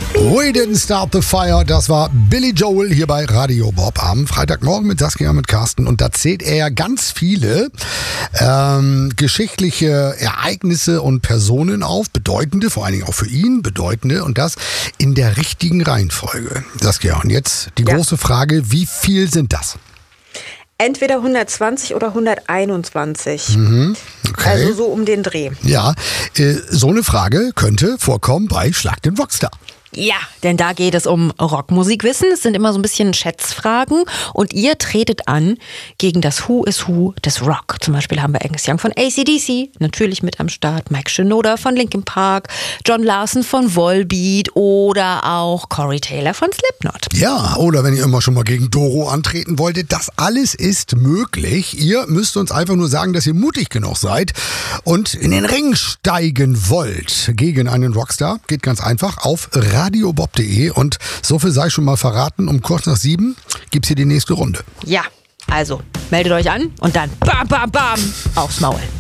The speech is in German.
We didn't start the fire, das war Billy Joel hier bei Radio Bob am Freitagmorgen mit Saskia, mit Carsten. Und da zählt er ja ganz viele geschichtliche Ereignisse und Personen auf, bedeutende, vor allen Dingen auch für ihn, bedeutende, und das in der richtigen Reihenfolge. Saskia, und jetzt die große Frage, wie viel sind das? Entweder 120 oder 121. Okay. Also so um den Dreh. Ja, so eine Frage könnte vorkommen bei Schlag den Rockstar. Ja, denn da geht es um Rockmusikwissen. Es sind immer so ein bisschen Schätzfragen und ihr tretet an gegen das Who is Who des Rock. Zum Beispiel haben wir Angus Young von AC/DC, natürlich mit am Start, Mike Shinoda von Linkin Park, John Larson von Volbeat oder auch Corey Taylor von Slipknot. Ja, oder wenn ihr immer schon mal gegen Doro antreten wolltet, das alles ist möglich. Ihr müsst uns einfach nur sagen, dass ihr mutig genug seid und in den Ring steigen wollt gegen einen Rockstar. Geht ganz einfach auf radiobob.de und so viel sei schon mal verraten, um kurz nach 7 gibt's hier die nächste Runde. Ja, also meldet euch an und dann bam, bam, bam aufs Maul.